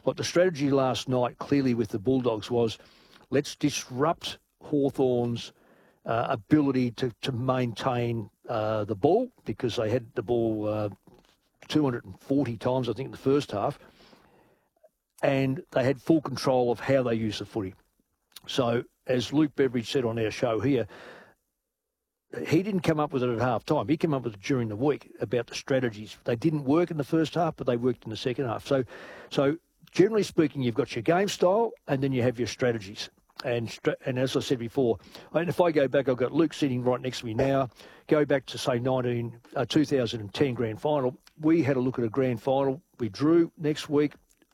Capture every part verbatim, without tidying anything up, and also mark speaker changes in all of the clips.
Speaker 1: Like the strategy last night, clearly with the Bulldogs, was let's disrupt Hawthorn's uh, ability to, to maintain uh, the ball, because they had the ball uh, two hundred forty times, I think, in the first half, and they had full control of how they use the footy. So, as Luke Beveridge said on our show here, he didn't come up with it at half time. He came up with it during the week about the strategies. They didn't work in the first half, but they worked in the second half. So, so generally speaking, you've got your game style and then you have your strategies. And and as I said before, and if I go back, I've got Luke sitting right next to me now. Go back to, say, nineteen, uh, two thousand ten grand final. We had a look at a grand final. We drew next week.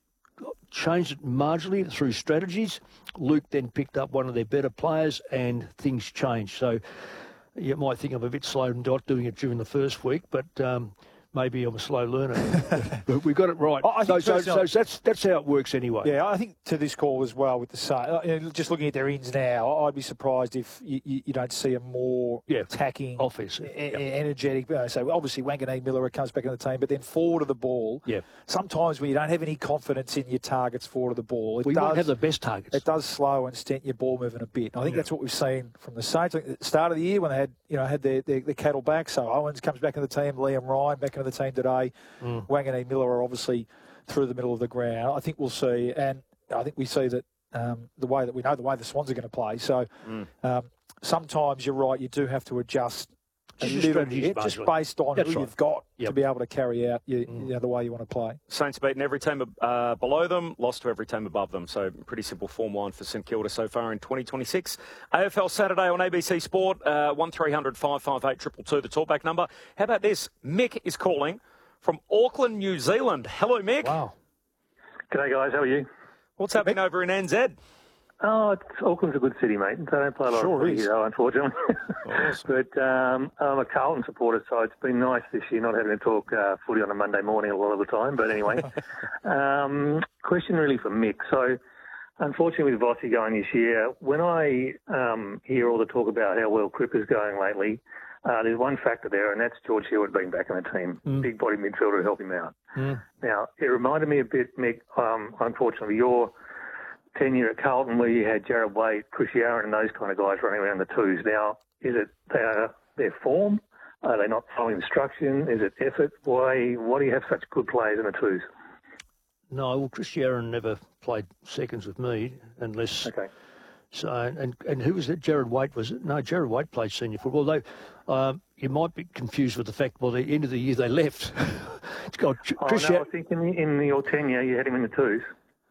Speaker 1: Changed it marginally through strategies. Luke then picked up one of their better players and things changed. So you might think I'm a bit slow and not doing it during the first week, but um, maybe I'm a slow learner. But we got it right.
Speaker 2: I think
Speaker 1: so, so, so that's that's how it works anyway.
Speaker 2: Yeah, I think to this call as well with the Sun, just looking at their ins now, I'd be surprised if you, you, you don't see a more
Speaker 1: yeah.
Speaker 2: attacking,
Speaker 1: offensive,
Speaker 2: e-
Speaker 1: yep.
Speaker 2: energetic. You know, so obviously Wanganeen Miller comes back in the team, but then forward of the ball.
Speaker 1: Yeah.
Speaker 2: Sometimes when you don't have any confidence in your targets forward of the ball, it
Speaker 1: we
Speaker 2: does,
Speaker 1: might have the best targets.
Speaker 2: It does slow and stent your ball moving a bit. And I think
Speaker 1: yeah.
Speaker 2: that's what we've seen from the Saints. At the start of the year when they had, you know, had their, their, their cattle back. So Owens comes back in the team, Liam Ryan back into the team today. Mm. Wanganeen Miller are obviously through the middle of the ground. I think we'll see, and I think we see that um, the way that we know the way the Swans are going to play. So mm. um, sometimes you're right, you do have to adjust a
Speaker 1: just
Speaker 2: little bit, just based on
Speaker 1: That's
Speaker 2: who
Speaker 1: right.
Speaker 2: you've got
Speaker 1: yep.
Speaker 2: to be able to carry out your,
Speaker 1: mm.
Speaker 2: you know, the way you want to play.
Speaker 3: Saints beaten every team uh, below them, lost to every team above them. So pretty simple form line for St Kilda so far in twenty twenty-six. A F L Saturday on A B C Sport, uh, one three hundred five five eight two two two, the talkback number. How about this? Mick is calling from Auckland, New Zealand. Hello, Mick.
Speaker 2: Wow.
Speaker 4: G'day, guys. How are you?
Speaker 3: What's happening Mick? Over in N Z?
Speaker 4: Oh, it's, Auckland's a good city, mate. They don't play a lot
Speaker 2: sure
Speaker 4: of footy, though, unfortunately.
Speaker 3: Awesome.
Speaker 4: But um, I'm a Carlton supporter, so it's been nice this year not having to talk uh, footy on a Monday morning a lot of the time. But anyway, um, question really for Mick. So, unfortunately, with Vossi going this year, when I um, hear all the talk about how well Cripper's going lately, Uh, there's one factor there, and that's George Hewitt being back in the team. Mm. Big body midfielder to help him out. Mm. Now, it reminded me a bit, Mick, um, unfortunately, your tenure at Carlton where you had Jared Wade, Chris Yarran and those kind of guys running around the twos. Now, is it their, their form? Are they not following instruction? Is it effort? Why, why do you have such good players in the twos?
Speaker 1: No, well, Chris Yarran never played seconds with me unless...
Speaker 4: Okay.
Speaker 1: So and and who was that? Jared Waite was it? No, Jared Waite played senior football. They, um, you might be confused with the fact. Well, the end of the year they left. It's got Chris.
Speaker 4: Oh, no, I think in, in your tenure you had him in the twos.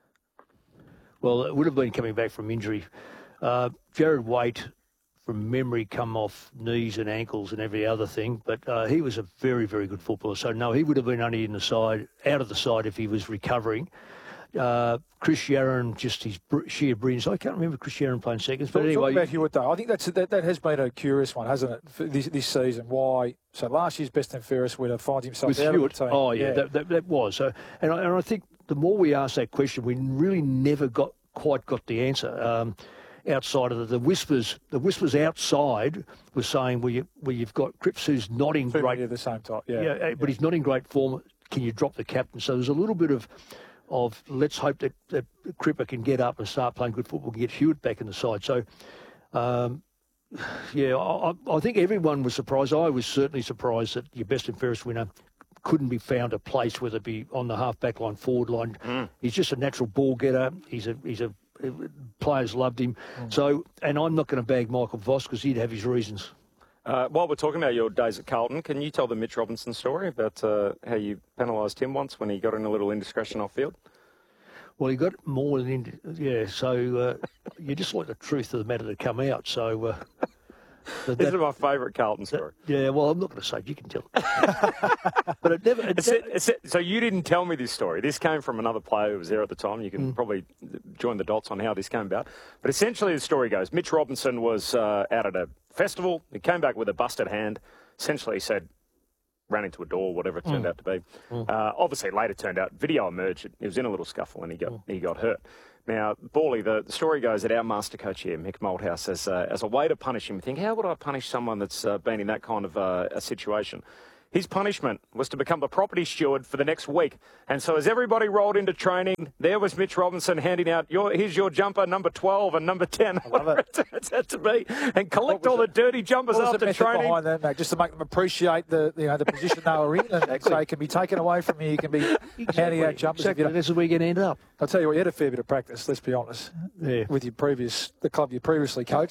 Speaker 1: Well, it would have been coming back from injury. Uh, Jared Waite, from memory, come off knees and ankles and every other thing, but uh, he was a very, very good footballer. So no, he would have been only in the side, out of the side if he was recovering. Uh, Chris Yarran, just his br- sheer brilliance. I can't remember Chris Yarran playing seconds, but
Speaker 2: Talk,
Speaker 1: anyway.
Speaker 2: Talk about Hewitt, though. I think that's that, that has been a curious one, hasn't it, for this, this season? Why? So last year's best and fairest winner finds himself
Speaker 1: with
Speaker 2: out
Speaker 1: Hewitt.
Speaker 2: of the team.
Speaker 1: Oh, yeah,
Speaker 2: yeah.
Speaker 1: That, that, that was. So, and, I, and I think the more we ask that question, we really never got quite got the answer. Um, outside of the, the whispers, the whispers outside were saying, well, you, well you've got Cripps who's not in
Speaker 2: Two
Speaker 1: great...
Speaker 2: at the same time, yeah.
Speaker 1: Yeah,
Speaker 2: yeah.
Speaker 1: but he's not in great form. Can you drop the captain? So there's a little bit of... of let's hope that, that Cripper can get up and start playing good football and get Hewitt back in the side. So, um, yeah, I, I think everyone was surprised. I was certainly surprised that your best and fairest winner couldn't be found a place, whether it be on the half-back line, forward line. Mm. He's just a natural ball getter. He's a he's a players loved him. Mm. So, and I'm not going to bag Michael Voss because he'd have his reasons.
Speaker 3: Uh, while we're talking about your days at Carlton, can you tell the Mitch Robinson story about uh, how you penalised him once when he got in a little indiscretion off field?
Speaker 1: Well, he got more than, ind- yeah, so uh, you just like the truth of the matter to come out. So uh,
Speaker 3: that, this is my favourite Carlton story.
Speaker 1: That, yeah, well, I'm not going to say it. You can tell it. But it never... It
Speaker 3: it's it, it's it, so you didn't tell me this story. This came from another player who was there at the time. You can mm. probably join the dots on how this came about. But essentially the story goes, Mitch Robinson was uh, out at a festival. He came back with a busted hand. Essentially he said, ran into a door, whatever it turned mm. out to be. Mm. Uh, obviously, later turned out, video emerged. He was in a little scuffle and he got mm. he got hurt. Now, Bawley, the, the story goes that our master coach here, Mick Malthouse, as, uh, as a way to punish him, you think, how would I punish someone that's uh, been in that kind of uh, a situation? his punishment was to become the property steward for the next week. And so as everybody rolled into training, there was Mitch Robinson handing out, your here's your jumper, number twelve and number ten, whatever it turns out to be, and collect all
Speaker 2: it?
Speaker 3: the dirty jumpers
Speaker 2: What was
Speaker 3: after
Speaker 2: the method
Speaker 3: training.
Speaker 2: behind that, mate? Just to make them appreciate the you know the position they were in, and
Speaker 1: Exactly.
Speaker 2: so it can be taken away from you. You can be handing out jumpers.
Speaker 1: Exactly.
Speaker 2: If you don't-
Speaker 1: This is where you're going to end up.
Speaker 2: I'll tell you what, you had a fair bit of practice. Let's be honest.
Speaker 1: Yeah.
Speaker 2: With your previous the club you previously coached.